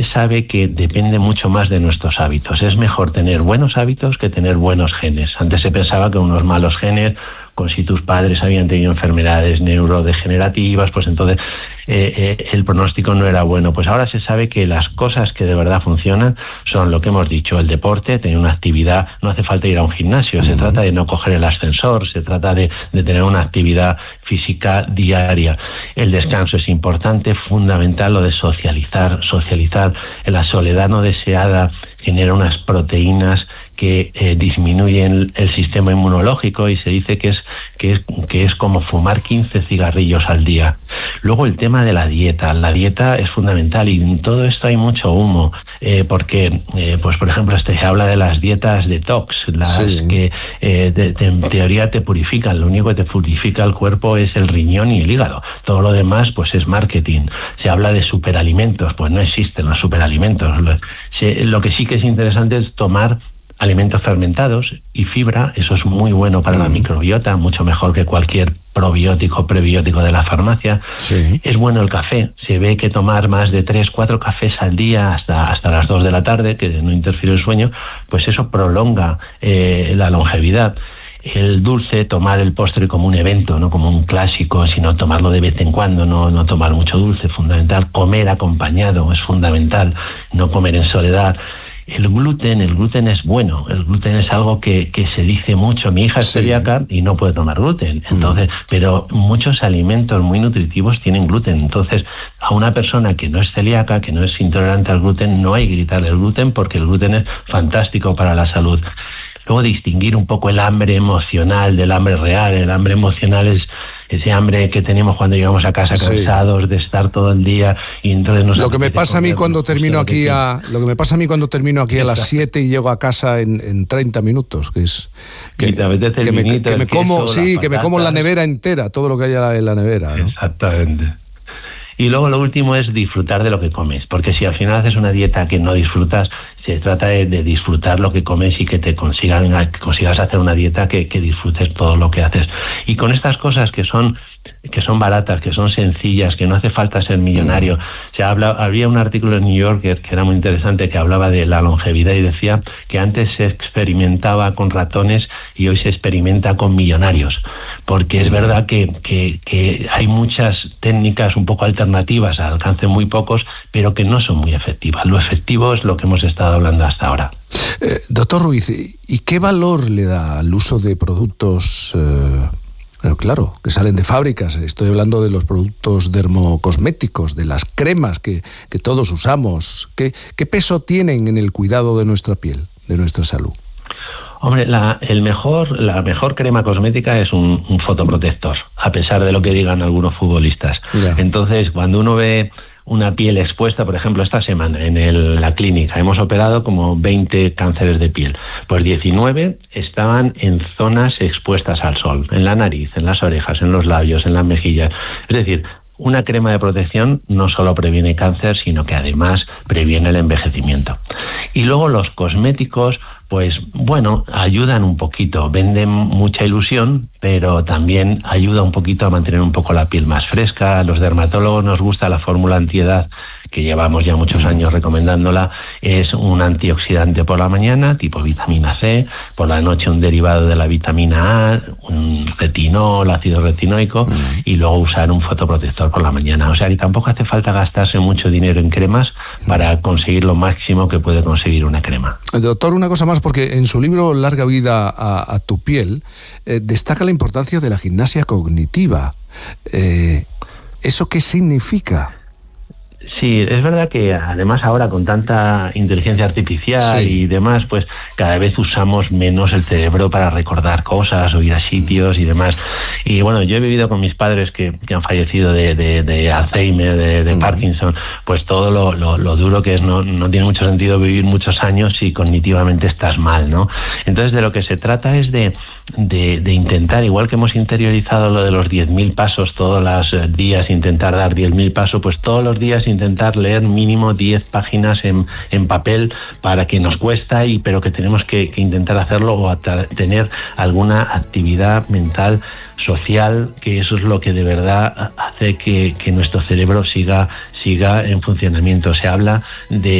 sabe que depende mucho más de nuestros hábitos. Es mejor tener buenos hábitos que tener buenos genes. Antes se pensaba que unos malos genes, pues si tus padres habían tenido enfermedades neurodegenerativas, pues entonces el pronóstico no era bueno. Pues ahora se sabe que las cosas que de verdad funcionan son lo que hemos dicho: el deporte, tener una actividad. No hace falta ir a un gimnasio, se trata de no coger el ascensor, se trata de tener una actividad física diaria. El descanso es importante, fundamental, lo de socializar. La soledad no deseada genera unas proteínas que disminuyen el sistema inmunológico, y se dice que es como fumar 15 cigarrillos al día. Luego el tema de la dieta es fundamental, y en todo esto hay mucho humo, porque pues por ejemplo se habla de las dietas detox, que en teoría te purifican. Lo único que te purifica el cuerpo es el riñón y el hígado, todo lo demás pues es marketing. Se habla de superalimentos, pues no existen los superalimentos. Lo que sí que es interesante es tomar alimentos fermentados y fibra. Eso es muy bueno para la microbiota, mucho mejor que cualquier probiótico, prebiótico de la farmacia. Sí. Es bueno el café. Se ve que tomar más de 3-4 cafés al día hasta las 2 de la tarde, que no interfiere el sueño, pues eso prolonga la longevidad. El dulce, tomar el postre como un evento, no como un clásico, sino tomarlo de vez en cuando, no tomar mucho dulce, fundamental. Comer acompañado es fundamental, no comer en soledad. El gluten es bueno. El gluten es algo que se dice mucho. Mi hija es celíaca y no puede tomar gluten. Entonces, pero muchos alimentos muy nutritivos tienen gluten. Entonces, a una persona que no es celíaca, que no es intolerante al gluten, no hay que quitarle el gluten, porque el gluten es fantástico para la salud. Luego, distinguir un poco el hambre emocional del hambre real. El hambre emocional es ese hambre que tenemos cuando llegamos a casa cansados de estar todo el día, y entonces lo que me pasa a mí cuando termino aquí a las 7 y llego a casa en 30 minutos, que me como la nevera entera, todo lo que haya en la nevera, ¿no? Exactamente. Y luego lo último es disfrutar de lo que comes, porque si al final haces una dieta que no disfrutas, se trata de disfrutar lo que comes y que te consigas hacer una dieta que disfrutes todo lo que haces. Y con estas cosas que son baratas, que son sencillas, que no hace falta ser millonario. Había un artículo en New Yorker que era muy interesante, que hablaba de la longevidad y decía que antes se experimentaba con ratones y hoy se experimenta con millonarios, porque es verdad que hay muchas técnicas un poco alternativas al alcance de muy pocos, pero que no son muy efectivas. Lo efectivo es lo que hemos estado hablando hasta ahora. Doctor Ruiz, ¿y qué valor le da al uso de productos claro, que salen de fábricas? Estoy hablando de los productos dermocosméticos, de las cremas que todos usamos. ¿Qué peso tienen en el cuidado de nuestra piel, de nuestra salud? Hombre, la mejor crema cosmética es un fotoprotector, a pesar de lo que digan algunos futbolistas. Ya. Entonces, cuando uno ve una piel expuesta, por ejemplo, esta semana en la clínica hemos operado como 20 cánceres de piel, pues 19 estaban en zonas expuestas al sol, en la nariz, en las orejas, en los labios, en las mejillas. Es decir, una crema de protección no solo previene cáncer, sino que además previene el envejecimiento. Y luego los cosméticos, pues bueno, ayudan un poquito, venden mucha ilusión, pero también ayuda un poquito a mantener un poco la piel más fresca. A los dermatólogos nos gusta la fórmula antiedad, que llevamos ya muchos años recomendándola. Es un antioxidante por la mañana, tipo vitamina C, por la noche un derivado de la vitamina A, un retinol, ácido retinoico, y luego usar un fotoprotector por la mañana. O sea, que tampoco hace falta gastarse mucho dinero en cremas para conseguir lo máximo que puede conseguir una crema. Doctor, una cosa más, porque en su libro Larga vida a tu piel destaca la importancia de la gimnasia cognitiva. ¿Eso qué significa? Sí, es verdad que además ahora con tanta inteligencia artificial y demás, pues cada vez usamos menos el cerebro para recordar cosas o ir a sitios y demás. Y bueno, yo he vivido con mis padres que han fallecido de Alzheimer, de Parkinson, pues todo lo duro que es. No tiene mucho sentido vivir muchos años si cognitivamente estás mal, ¿no? Entonces de lo que se trata es de intentar, igual que hemos interiorizado lo de los 10.000 pasos todos los días, intentar dar 10.000 pasos, pues todos los días intentar leer mínimo 10 páginas en papel, para que nos cuesta, pero que tenemos que intentar hacerlo, o tener alguna actividad mental, social, que eso es lo que de verdad hace que nuestro cerebro siga en funcionamiento. Se habla de